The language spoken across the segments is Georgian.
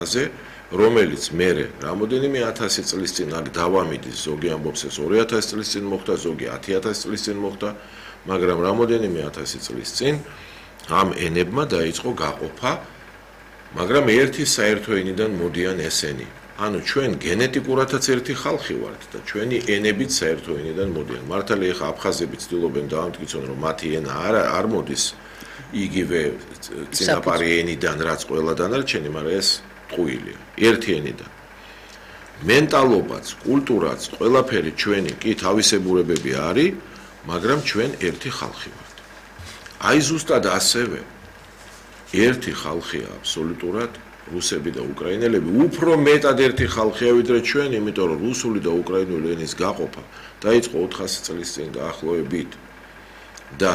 ზე რომელიც მერე რამოდენიმე 1000 წლის წინ აქ დავამიდის ზოგი ამბობს ეს 2000 წლის წინ მოხდა ზოგი 10000 წლის წინ მოხდა მაგრამ რამოდენიმე 1000 წლის წინ ამ ენებმა დაიწყო გაყოფა მაგრამ ერთი საერთო ენიდან მოდიან ესენი ანუ ჩვენ გენეტიკურადაც ერთი ხალხი ვართ და ჩვენი ენებიც საერთო ენიდან მოდიან მართალია ხა აფხაზები ცდილობენ დაამტკიცონ რომ მათი ენა არ მოდის იგივე წინაპარი ენიდან რაც ყველა დანარჩენი მაგრამ ეს ყუილია ერთი ენიდან მენტალობაც კულტურაც ყველაფერი ჩვენი კი თავისებურებები არის მაგრამ ჩვენ ერთი ხალხი ვართ აი ზუსტად ასევე ერთი ხალხია აბსოლუტურად რუსები და უკრაინელები უფრო მეტად ერთი ხალხია ვიდრე ჩვენ იმიტომ რომ რუსული და უკრაინული ენის გაყოფა დაიწყო 400 წლის წინ დაახლოებით და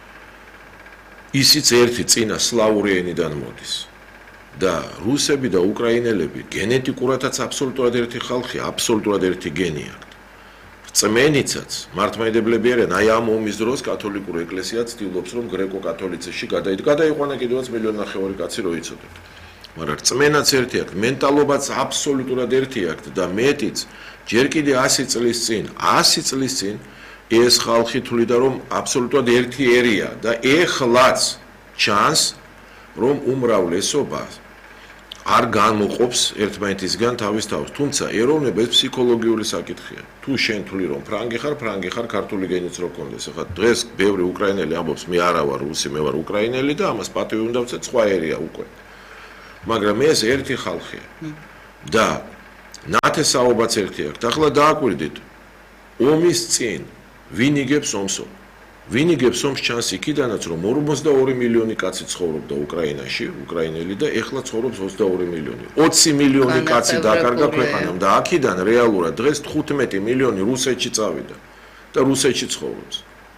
ისიც ერთი წინა სლავური ენიდან მოდის და რუსები და უკრაინელები გენეტიკურადაც აბსოლუტურად ერთი ხალხია, აბსოლუტურად ერთი გენი აქვთ. რწმენიცაც მართლმადიდებლები არიან, აი ამ ომის დროს კათოლიკური ეკლესია ცდილობს რომ გრეკო-კათოლიციზმში გადაიყვანა კიდევაც 1,5 მილიონი კაცი რო იცოდეთ. მაგრამ რწმენაც ერთი აქვთ, მენტალობაც აბსოლუტურად ერთი აქვთ და მეტიც ჯერ კიდე 100 წლის წინ ეს ხალხი თვლიდა რომ აბსოლუტურად ერთი ერია და ეხლაც ჩანს რომ უმრავლესობა არ განმოყოფს ერთმანეთისგან თავის თავს, თუმცა ეროვნება ეს ფსიქოლოგიური საკითხია. თუ შენ თვლი რომ ფრანგი ხარ, ქართული გენიც რო გქონდეს. ახლა დღეს ბევრი უკრაინელი ამბობს, მე არა ვარ რუსი, მე ვარ უკრაინელი და ამას პატივი უნდა ვცეთ, სხვა ერია უკვე. მაგრამ ეს ერთი ხალხია. და ნათესაობაც ერთი აქვს. ახლა დააკვირდით ომის წინ ვინ იგებს ომსო? ვინ იგებს ომს ჩანს იქიდანაც რომ 42 მილიონი კაცი ცხოვრობდა უკრაინაში, უკრაინელი და ეხლა ცხოვრობს 22 მილიონი. 20 მილიონი კაცი დაკარგა ქვეყანამ და აქედან რეალურად დღეს 15 მილიონი რუსეთში წავიდა და რუსეთში ცხოვრობს.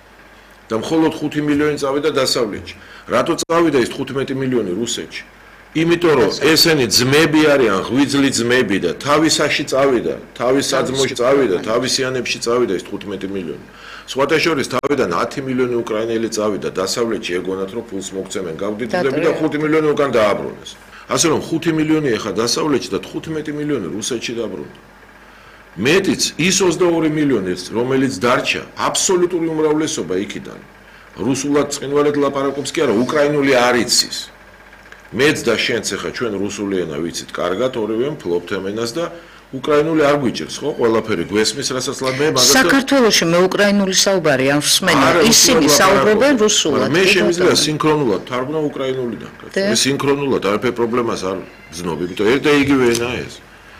და მხოლოდ 5 მილიონი წავიდა დასავლეთში. რატო წავიდა ეს 15 მილიონი რუსეთში? იმიტომ რომ ესენი ძმები არიან, ღვიძლი ძმები და თავისაში წავიდა, თავის საძმოში წავიდა, თავისიანებში წავიდა ეს 15 მილიონი. სხვათა შორის თავიდან 10 მილიონი უკრაინელი წავიდა დასავლეთში ეგონათ რომ ფულს მოგცემენ გავდიდდები და 5 მილიონი უკან დააბრუნეს. ასე რომ 5 მილიონი ეხა დასავლეთში და 15 მილიონი რუსეთში დაბრუნდა. მეტიც ის 22 მილიონი რომელიც დარჩა აბსოლუტური უმრავლესობა იქიდან რუსულად წყინვალედ ლაპარაკობს კი არა უკრაინული არ იცის. მეც და შენც ეხა ჩვენ რუსული ენა ვიცით კარგად ორივე ფლობთ ენას და უკრაინული არ გვიჭირს ხო ყველაფერი გვესმის რასაც მე მაგას საქართველოში მე უკრაინული საუბარი არ ვსმენი ისინი საუბრობენ რუსულად მე შემიძლია სინქრონულად თარგმნა უკრაინულიდან მე სინქრონულად არაფერ პრობლემას არ ვზნობ იმიტომ ერთ და იგივე ენაა ეს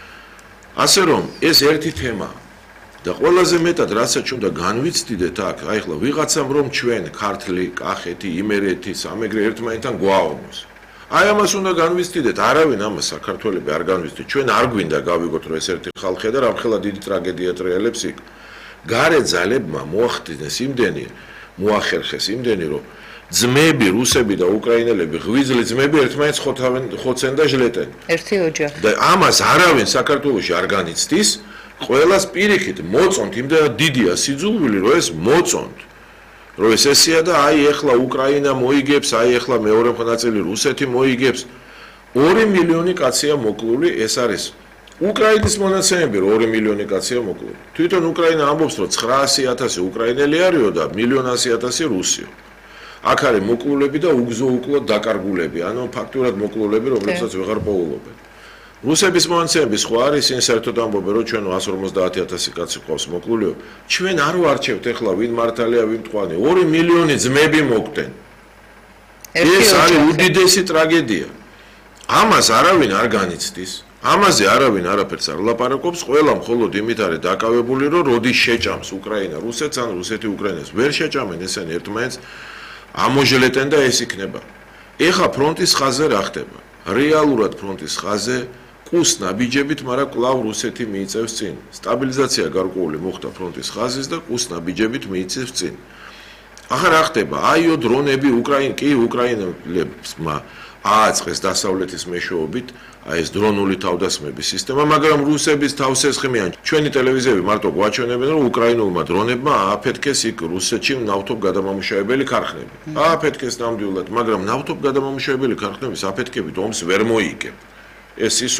ასე რომ ეს ერთი თემაა და ყველაზე მეტად რასაც უნდა განვიცდიდეთ აქ აი ხლა ვიღაცამ რომ ჩვენ ქართლი კახეთი იმერეთი სამეგრე ერთმანეთთან გვაომოს აი ამას უნდა განვიცდიდეთ, არავინ ამას საქართველები არ განვიცდით. ჩვენ არ გვინდა გავიგოთ რომ ეს ერთი ხალხია და რამხელა დიდი ტრაგედია ტრიალებს იქ. გარე ძალებმა მოახდინეს იმდენი, მოახერხეს იმდენი, რომ ძმები, რუსები და უკრაინელები, ღვიძლი ძმები ერთმანეთს ხოცენ და ჟლეტენ. ერთი ოჯახი. და ამას არავინ საქართველოში არ განიცდის, ყველას პირიქით მოწონთ, იმდენად დიდია სიძულვილი, რომ ეს მოწონთ. რომ ეს ესეა და აი ეხლა უკრაინა მოიგებს, აი ეხლა მეორე ნაწილი რუსეთი მოიგებს. 2 მილიონი კაცია მოკლული, ეს არის უკრაინის მონაცემები, რომ 2 მილიონი კაცია მოკლული. თვითონ უკრაინა ამბობს, რომ 900,000 უკრაინელი არისო და 1,100,000 რუსიო. აქ არის მოკლულები და უგზო-უკლოდ დაკარგულები, ანუ ფაქტურად მოკლულები, რომლებსაც ვეღარ პოულობენ. რუსების მონაცემები სხვა არის, ისინი საერთოდ ამბობენ, რომ ჩვენ 150,000 კაცი ყავს მოკლულიო. ჩვენ არ ვარჩევთ ეხლა ვინ მართალია, ვინ მტყუარი. 2 მილიონი ძმები მოგდენ. ეს არის უდიდესი ტრაგედია. ამას არავინ არ განიცდის. ამაზე არავინ არაფერს არ ლაპარაკობს, ყველა მხოლოდ იმით არის დაკავებული, რომ როდის შეჭამს უკრაინა რუსეთს, ან რუსეთი უკრაინას. ვერ შეჭამენ ესენი ერთმანეთს, ამოჟლეტენ და ეს იქნება. ეხა ფრონტის ხაზზე რა ხდება? რეალურად ფრონტის ხაზზე კუს ნაბიჯებით, მაგრამ კვლავ რუსეთი მიიწევს წინ. სტაბილიზაცია გარკვეული მოხდა ფრონტის ხაზის და კუს ნაბიჯებით მიიწევს წინ. ახლა რა ხდება? აიო დრონები უკრაინელებმა ააწყეს დასავლეთის მეშვეობით, აი ეს დრონული თავდასხმების სისტემა, მაგრამ რუსების თავს ესხმიან. ჩვენი ტელევიზიები მარტო გვაჩვენებენ, რომ უკრაინულმა დრონებმა ააფეთქეს იქ რუსეთში ნავთობ გადამამუშავებელი ქარხნები. ააფეთქეს ნამდვილად, მაგრამ ნავთობ გადამამუშავებელი ქარხნების აფეთქებით ომს ვერ მოიგებ. ეს ის